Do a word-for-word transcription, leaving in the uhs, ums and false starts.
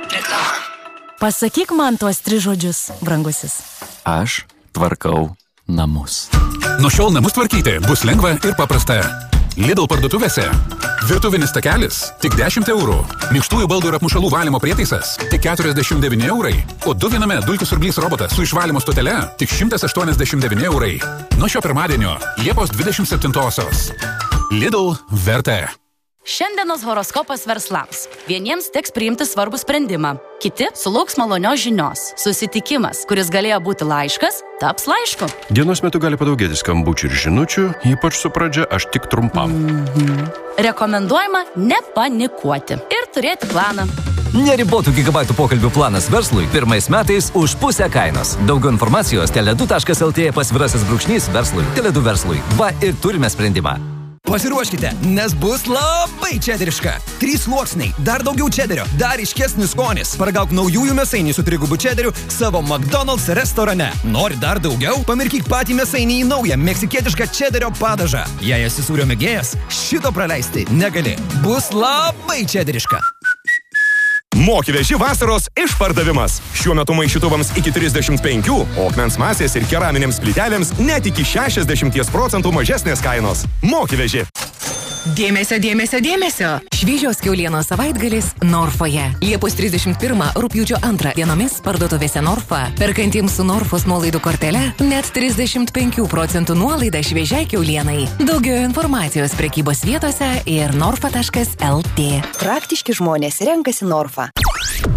Reklama. Pasakyk man tuos tris žodžius, brangusis. Aš tvarkau namus. Nuo šiol namus tvarkyti bus lengva ir paprasta. Lidl parduotuvėse. Virtuvinis takelis tik dešimt eurų. Minkštųjų baldų ir apmušalų valymo prietaisas tik keturiasdešimt devyni eurai. O du viename dulkių siurblys robotas su išvalymo stotele tik šimtas aštuoniasdešimt devyni eurai. Nuo šio pirmadienio, Liepos dvidešimt septintosios. Lidl vertė. Šiandienos horoskopas verslams. Vieniems teks priimti svarbų sprendimą, kiti sulauks malonios žinios. Susitikimas, kuris galėjo būti laiškas, taps laišku. Dienos metu gali padaugėti skambučių ir žinučių, ypač su pradžia aš tik trumpam. Mhm. Rekomenduojama nepanikuoti ir turėti planą. Neribotų gigabaitų pokalbių planas verslui pirmais metais už pusę kainos. Daugiau informacijos teledu taškas lt pasvirasis brūkšnys verslui. Teledu verslui. Va ir turime sprendimą. Pasiruoškite, nes bus labai čederiška. Trys sluoksniai, dar daugiau čederio, dar iškesnis skonis. Paragauk naujųjų mėsainį su trigubu čederiu savo McDonald's restorane. Nori dar daugiau? Pamirkyk patį mėsainį į naują meksikietišką čederio padažą. Jei esi sūrio mėgėjas, šito praleisti negali. Bus labai čederiška. Mokyveži vasaros išpardavimas. Šiuo metu maišytuvams iki trisdešimt penkių, o akmens masės ir keraminėms plytelėms net iki šešiasdešimt procentų mažesnės kainos. Mokyveži. Dėmesio, dėmesio, dėmesio. Šviežios kiaulienos savaitgalis Norfoje. Liepos trisdešimt pirmą, rugpjūčio antrą dienomis parduotuvėse Norfa. Perkantiems su Norfos nuolaidų kortele net trisdešimt penkių procentų nuolaida šviežiai kiaulienai. Daugiau informacijos prekybos vietose ir norfa taškas lt. Praktiški žmonės renkasi Norfa.